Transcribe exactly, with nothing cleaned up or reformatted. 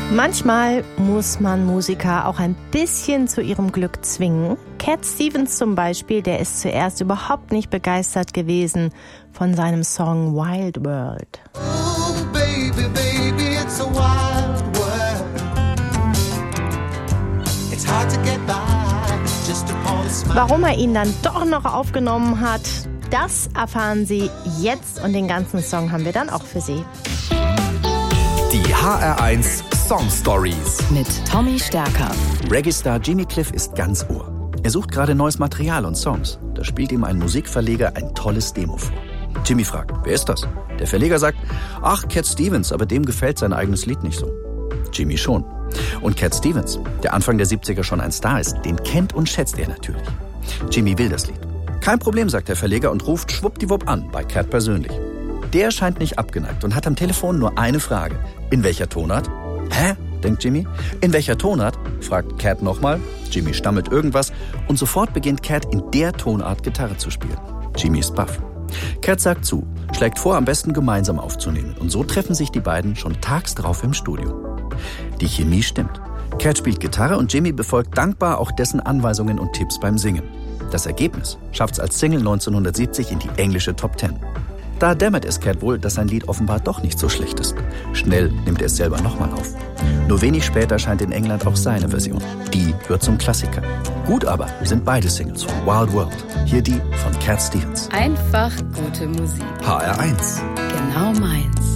Manchmal muss man Musiker auch ein bisschen zu ihrem Glück zwingen. Cat Stevens zum Beispiel, der ist zuerst überhaupt nicht begeistert gewesen von seinem Song Wild World. Oh, baby, baby, it's a wild world. It's hard to get by just upon a smile. Warum er ihn dann doch noch aufgenommen hat, das erfahren Sie jetzt und den ganzen Song haben wir dann auch für Sie. Die H R eins Song Stories mit Tommy Stärker. Reggae-Star Jimmy Cliff ist ganz Ohr. Er sucht gerade neues Material und Songs. Da spielt ihm ein Musikverleger ein tolles Demo vor. Jimmy fragt, wer ist das? Der Verleger sagt, ach, Cat Stevens, aber dem gefällt sein eigenes Lied nicht so. Jimmy schon. Und Cat Stevens, der Anfang der siebziger schon ein Star ist, den kennt und schätzt er natürlich. Jimmy will das Lied. Kein Problem, sagt der Verleger und ruft schwuppdiwupp an, bei Cat persönlich. Der scheint nicht abgeneigt und hat am Telefon nur eine Frage. In welcher Tonart? Hä? Denkt Jimmy. In welcher Tonart? Fragt Cat nochmal. Jimmy stammelt irgendwas und sofort beginnt Cat in der Tonart Gitarre zu spielen. Jimmy ist baff. Cat sagt zu, schlägt vor, am besten gemeinsam aufzunehmen. Und so treffen sich die beiden schon tags drauf im Studio. Die Chemie stimmt. Cat spielt Gitarre und Jimmy befolgt dankbar auch dessen Anweisungen und Tipps beim Singen. Das Ergebnis schafft's als Single neunzehnhundertsiebzig in die englische Top Ten. Da dämmert es Cat wohl, dass sein Lied offenbar doch nicht so schlecht ist. Schnell nimmt er es selber nochmal auf. Nur wenig später erscheint in England auch seine Version. Die wird zum Klassiker. Gut aber sind beide Singles von Wild World. Hier die von Cat Stevens. Einfach gute Musik. H R eins. Genau meins.